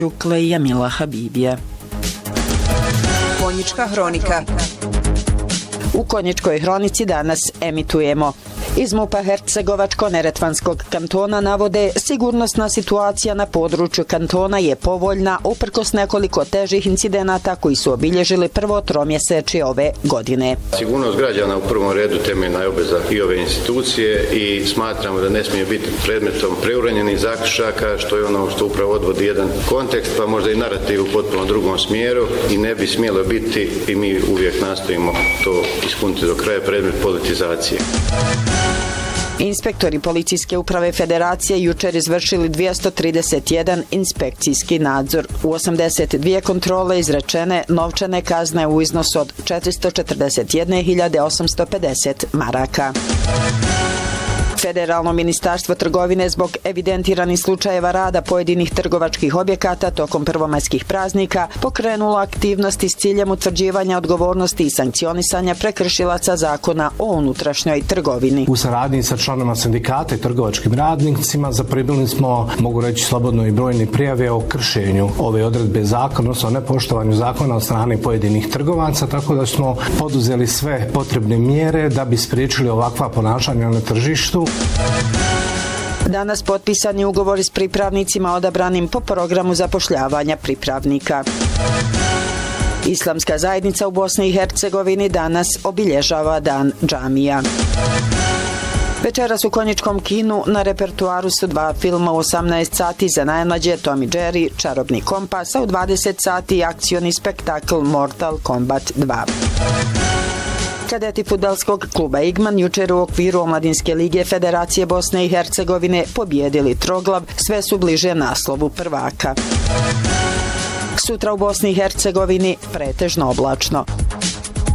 Ukle i Jamila Habibija. Konjička hronika. U Konjičkoj hronici danas emitujemo. Iz MUP-a Hercegovačko-Neretvanskog kantona navode sigurnosna situacija na području kantona je povoljna uprkos nekoliko težih incidenata koji su obilježili prvo tromjesečje ove godine. Sigurnost građana u prvom redu temeljna je obveza i ove institucije i smatramo da ne smije biti predmetom preuranjenih zaključaka, što je ono što upravo odvodi jedan kontekst, pa možda i narativ u potpuno drugom smjeru i ne bi smjelo biti, i mi uvijek nastojimo to ispuniti do kraja, predmet politizacije. Inspektori Policijske uprave Federacije jučer izvršili 231 inspekcijski nadzor. U 82 kontrole izrečene novčane kazne u iznosu od 441.850 maraka. Federalno ministarstvo trgovine zbog evidentiranih slučajeva rada pojedinih trgovačkih objekata tokom prvomajskih praznika pokrenulo aktivnosti s ciljem utvrđivanja odgovornosti i sankcionisanja prekršilaca zakona o unutrašnjoj trgovini. U saradnji sa članovima sindikata i trgovačkim radnicima zaprimili smo, mogu reći slobodno, i brojne prijave o kršenju ove odredbe zakona, odnosno o nepoštovanju zakona od strane pojedinih trgovaca, tako da smo poduzeli sve potrebne mjere da bi spriječili ovakva ponašanja na tržištu. Danas potpisani ugovori s pripravnicima odabranim po programu zapošljavanja pripravnika. Islamska zajednica u Bosni i Hercegovini danas obilježava Dan džamija. Večeras u Konjičkom kinu na repertuaru su dva filma u 18 sati za najmlađe Tom i Jerry, Čarobni kompas, a u 20 sati akcioni spektakl Mortal Kombat 2. Kadeti fudbalskog kluba Igman jučer u okviru Omladinske lige Federacije Bosne i Hercegovine pobjedili Troglav, sve su bliže naslovu prvaka. Sutra u Bosni i Hercegovini pretežno oblačno.